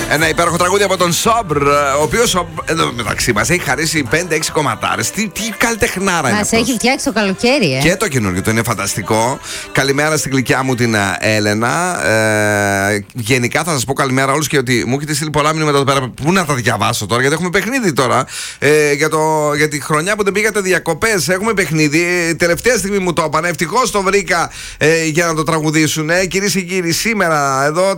Ένα υπέροχο τραγούδι από τον Σόμπρ, ο οποίος εδώ μεταξύ μας έχει χαρίσει 5-6 κομματάρες. Τι καλλιτεχνάρα είναι. Μας έχει φτιάξει το καλοκαίρι, Και το καινούργιο του είναι φανταστικό. Καλημέρα στην γλυκιά μου την Έλενα. Γενικά θα σας πω καλημέρα όλους και ότι μου έχετε στείλει πολλά μηνύματα εδώ πέρα. Πού να τα διαβάσω τώρα, γιατί έχουμε παιχνίδι τώρα. Για τη χρονιά που δεν πήγατε διακοπές, έχουμε παιχνίδι. Τελευταία στιγμή μου το είπαν. Ευτυχώς το βρήκα για να το τραγουδήσουν. Κυρίες και κύριοι, σήμερα εδώ